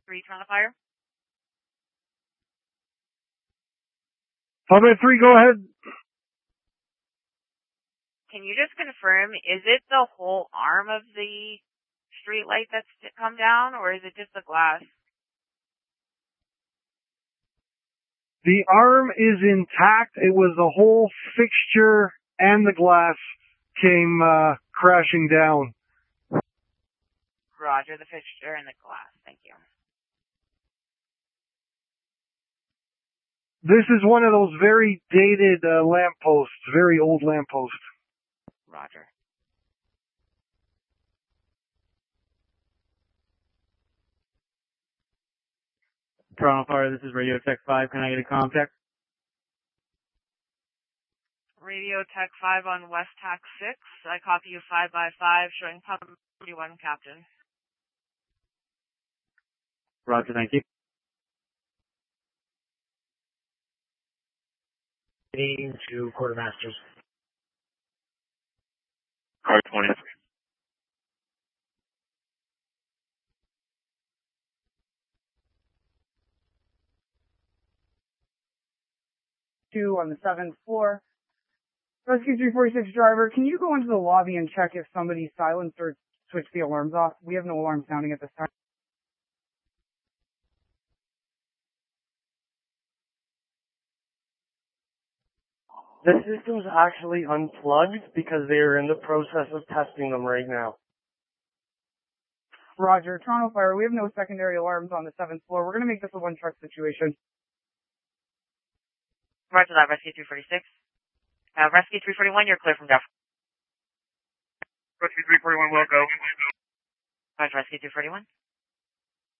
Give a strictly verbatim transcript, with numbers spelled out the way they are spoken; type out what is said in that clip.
Three, turn on the fire. five by three, go ahead. Can you just confirm, is it the whole arm of the street light that's come down, or is it just the glass? The arm is intact. It was the whole fixture and the glass came uh, crashing down. Roger, the fixture and the glass. Thank you. This is one of those very dated uh, lampposts, very old lamppost. Roger. Toronto Fire, this is Radio Tech five. Can I get a contact? Radio Tech five on West Tac six. I copy you five by five, showing pump forty-one, Captain. Roger, thank you. To quartermasters. Car twenty. Two on the seventh floor. Rescue three forty-six driver, can you go into the lobby and check if somebody silenced or switched the alarms off? We have no alarm sounding at this time. The system's actually unplugged because they are in the process of testing them right now. Roger, Toronto Fire, we have no secondary alarms on the seventh floor. We're going to make this a one truck situation. Roger that, Rescue three forty-six. Uh, Rescue three forty-one, you're clear from Jeff. Rescue three forty-one, will go. Roger, Rescue three forty-one.